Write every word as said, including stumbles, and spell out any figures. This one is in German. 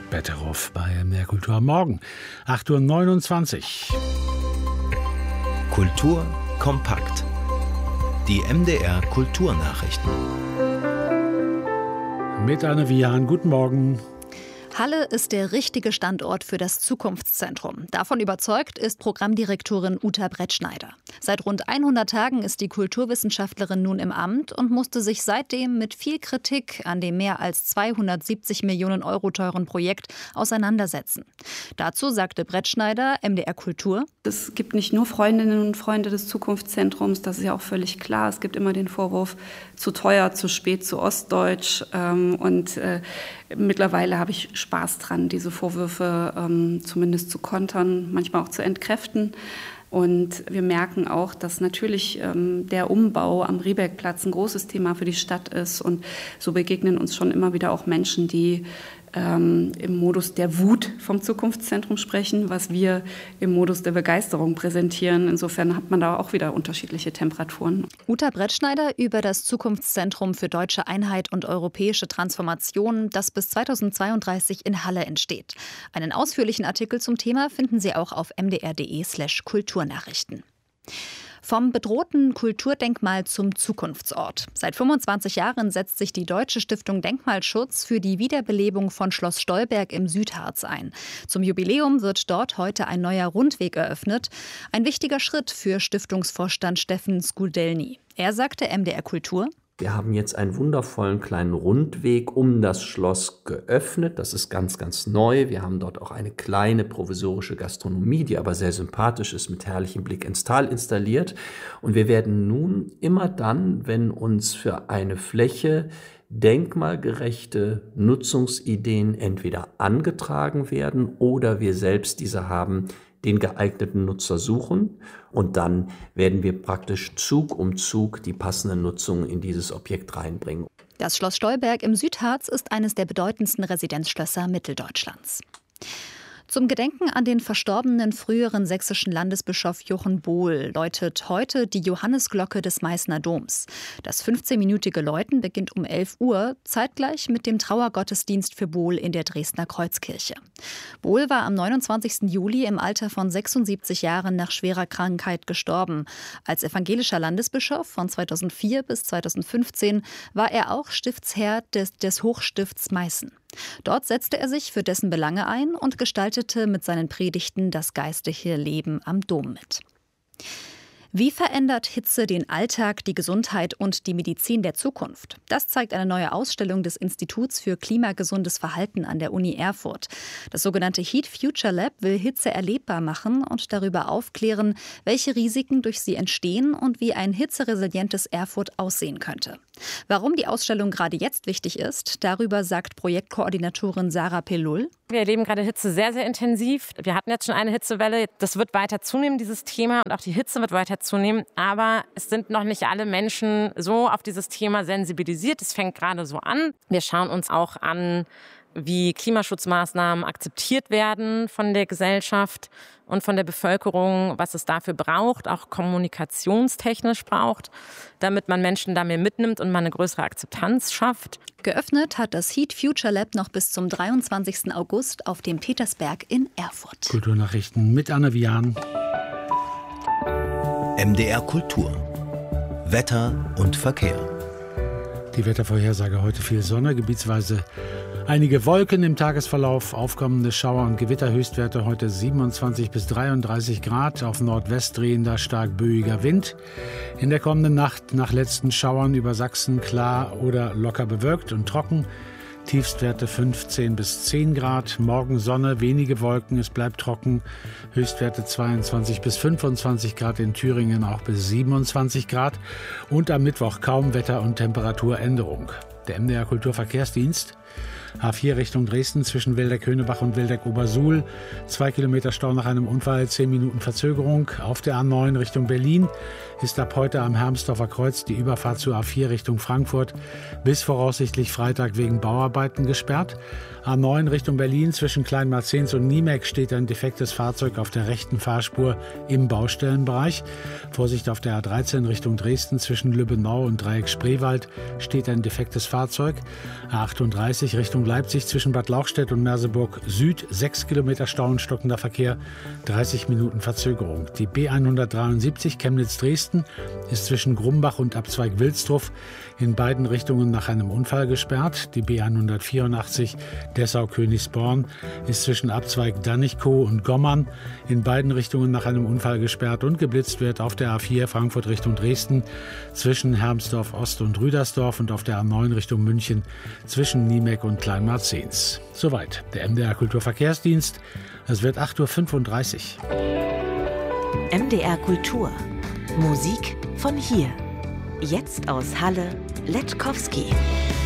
Betteroff bei M D R Kultur am Morgen. acht Uhr neunundzwanzig. Kultur kompakt. Die M D R Kulturnachrichten. Mit Anne Vian, guten Morgen. Halle ist der richtige Standort für das Zukunftszentrum. Davon überzeugt ist Programmdirektorin Uta Brettschneider. Seit rund hundert Tagen ist die Kulturwissenschaftlerin nun im Amt und musste sich seitdem mit viel Kritik an dem mehr als zweihundertsiebzig Millionen Euro teuren Projekt auseinandersetzen. Dazu sagte Brettschneider M D R Kultur: Es gibt nicht nur Freundinnen und Freunde des Zukunftszentrums, das ist ja auch völlig klar. Es gibt immer den Vorwurf, zu teuer, zu spät, zu ostdeutsch. Ähm, und äh, mittlerweile habe ich Spaß dran, diese Vorwürfe ähm, zumindest zu kontern, manchmal auch zu entkräften. Und wir merken auch, dass natürlich ähm, der Umbau am Riebeckplatz ein großes Thema für die Stadt ist. Und so begegnen uns schon immer wieder auch Menschen, die ähm, im Modus der Wut vom Zukunftszentrum sprechen, was wir im Modus der Begeisterung präsentieren. Insofern hat man da auch wieder unterschiedliche Temperaturen. Uta Brettschneider über das Zukunftszentrum für deutsche Einheit und europäische Transformation, das bis zweitausendzweiunddreißig in Halle entsteht. Einen ausführlichen Artikel zum Thema finden Sie auch auf m d r punkt d e slash kulturnachrichten. Vom bedrohten Kulturdenkmal zum Zukunftsort. Seit fünfundzwanzig Jahren setzt sich die Deutsche Stiftung Denkmalschutz für die Wiederbelebung von Schloss Stolberg im Südharz ein. Zum Jubiläum wird dort heute ein neuer Rundweg eröffnet. Ein wichtiger Schritt für Stiftungsvorstand Steffen Skudelny. Er sagte M D R Kultur: Wir haben jetzt einen wundervollen kleinen Rundweg um das Schloss geöffnet. Das ist ganz, ganz neu. Wir haben dort auch eine kleine provisorische Gastronomie, die aber sehr sympathisch ist, mit herrlichem Blick ins Tal installiert. Und wir werden nun immer dann, wenn uns für eine Fläche denkmalgerechte Nutzungsideen entweder angetragen werden oder wir selbst diese haben, den geeigneten Nutzer suchen, und dann werden wir praktisch Zug um Zug die passende Nutzung in dieses Objekt reinbringen. Das Schloss Stolberg im Südharz ist eines der bedeutendsten Residenzschlösser Mitteldeutschlands. Zum Gedenken an den verstorbenen früheren sächsischen Landesbischof Jochen Bohl läutet heute die Johannisglocke des Meißner Doms. Das fünfzehnminütige Läuten beginnt um elf Uhr, zeitgleich mit dem Trauergottesdienst für Bohl in der Dresdner Kreuzkirche. Bohl war am neunundzwanzigsten Juli im Alter von sechsundsiebzig Jahren nach schwerer Krankheit gestorben. Als evangelischer Landesbischof von zweitausendvier bis zweitausendfünfzehn war er auch Stiftsherr des, des Hochstifts Meißen. Dort setzte er sich für dessen Belange ein und gestaltete mit seinen Predigten das geistliche Leben am Dom mit. Wie verändert Hitze den Alltag, die Gesundheit und die Medizin der Zukunft? Das zeigt eine neue Ausstellung des Instituts für klimagesundes Verhalten an der Uni Erfurt. Das sogenannte Heat Future Lab will Hitze erlebbar machen und darüber aufklären, welche Risiken durch sie entstehen und wie ein hitzeresilientes Erfurt aussehen könnte. Warum die Ausstellung gerade jetzt wichtig ist, darüber sagt Projektkoordinatorin Sarah Pelul: Wir erleben gerade Hitze sehr, sehr intensiv. Wir hatten jetzt schon eine Hitzewelle. Das wird weiter zunehmen, dieses Thema. Und auch die Hitze wird weiter zunehmen. Aber es sind noch nicht alle Menschen so auf dieses Thema sensibilisiert. Es fängt gerade so an. Wir schauen uns auch an, wie Klimaschutzmaßnahmen akzeptiert werden von der Gesellschaft und von der Bevölkerung, was es dafür braucht, auch kommunikationstechnisch braucht, damit man Menschen da mehr mitnimmt und man eine größere Akzeptanz schafft. Geöffnet hat das Heat Future Lab noch bis zum dreiundzwanzigsten August auf dem Petersberg in Erfurt. Kulturnachrichten mit Anne Vian. M D R Kultur. Wetter und Verkehr. Die Wettervorhersage: heute viel Sonne, gebietsweise einige Wolken im Tagesverlauf, aufkommende Schauer und Gewitter, Höchstwerte heute siebenundzwanzig bis dreiunddreißig Grad, auf Nordwest drehender, stark böiger Wind. In der kommenden Nacht nach letzten Schauern über Sachsen klar oder locker bewölkt und trocken. Tiefstwerte fünfzehn bis zehn Grad, morgen Sonne, wenige Wolken, es bleibt trocken. Höchstwerte zweiundzwanzig bis fünfundzwanzig Grad, in Thüringen auch bis siebenundzwanzig Grad. Und am Mittwoch kaum Wetter- und Temperaturänderung. Der M D R Kulturverkehrsdienst: A vier Richtung Dresden zwischen Wildeck-Höhnebach und Wildeck-Obersuhl. Zwei Kilometer Stau nach einem Unfall, zehn Minuten Verzögerung. Auf der A neun Richtung Berlin ist ab heute am Hermsdorfer Kreuz die Überfahrt zur A vier Richtung Frankfurt bis voraussichtlich Freitag wegen Bauarbeiten gesperrt. A neun Richtung Berlin zwischen Kleinmarzens und Niemeck steht ein defektes Fahrzeug auf der rechten Fahrspur im Baustellenbereich. Vorsicht auf der A dreizehn Richtung Dresden zwischen Lübbenau und Dreieck Spreewald steht ein defektes Fahrzeug Fahrzeug. A achtunddreißig Richtung Leipzig zwischen Bad Lauchstädt und Merseburg Süd, sechs Kilometer Stau und stockender Verkehr, dreißig Minuten Verzögerung. Die B hundertdreiundsiebzig Chemnitz-Dresden ist zwischen Grumbach und Abzweig Wilsdruff in beiden Richtungen nach einem Unfall gesperrt. Die B hundertvierundachtzig Dessau-Königsborn ist zwischen Abzweig Dannichkow und Gommern in beiden Richtungen nach einem Unfall gesperrt und geblitzt wird auf der A vier Frankfurt Richtung Dresden zwischen Hermsdorf Ost und Rüdersdorf und auf der A neun Richtung München zwischen Niemeck und Kleinmarzens. Soweit der M D R Kulturverkehrsdienst. Es wird acht Uhr fünfunddreißig. M D R Kultur. Musik von hier. Jetzt aus Halle, Letkowski.